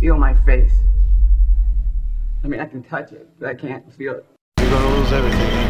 feel my face. I mean, I can touch it, but I can't feel it. You're gonna lose everything.